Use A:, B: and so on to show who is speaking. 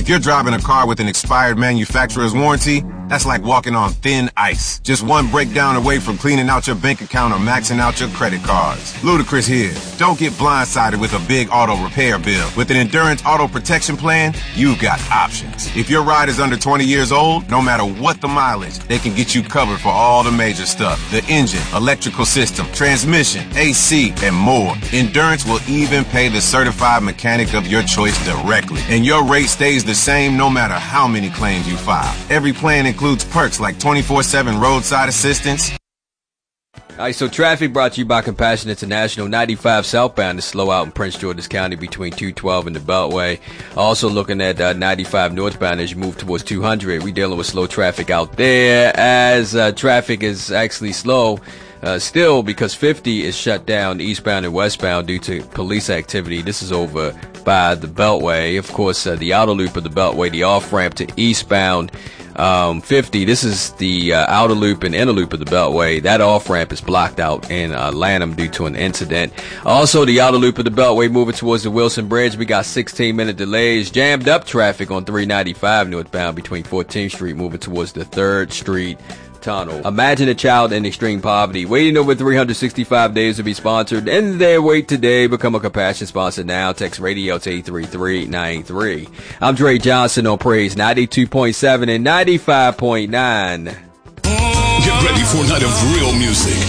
A: you're driving a car with an expired manufacturer's warranty, that's like walking on thin ice. Just one breakdown away from cleaning out your bank account or maxing out your credit cards. Ludacris here. Don't get blindsided with a big auto repair bill. With an Endurance Auto Protection Plan, you've got options. If your ride is under 20 years old, no matter what the mileage, they can get you covered for all the major stuff. The engine, electrical system, transmission, AC, and more. Endurance will even pay the certified mechanic of your choice directly. And your rate stays the same no matter how many claims you file. Every plan includes perks like 24/7 roadside assistance.
B: All right, so traffic brought to you by Compassion International. 95 southbound is slow out in Prince George's County between 212 and the Beltway. Also looking at 95 northbound as you move towards 200. We're dealing with slow traffic out there as traffic is actually slow. Still, because 50 is shut down eastbound and westbound due to police activity. This is over by the Beltway. Of course, the outer loop of the Beltway, the off-ramp to eastbound 50. This is the outer loop and inner loop of the Beltway. That off-ramp is blocked out in Lanham due to an incident. Also, the outer loop of the Beltway moving towards the Wilson Bridge. We got 16-minute delays. Jammed up traffic on 395 northbound between 14th Street moving towards the 3rd Street Tunnel. Imagine a child in extreme poverty waiting over 365 days to be sponsored. End their wait today. Become a Compassion sponsor now. Text radio to 833-983. I'm Dre Johnson on Praise 92.7 and 95.9.
C: Get ready for a night of real music.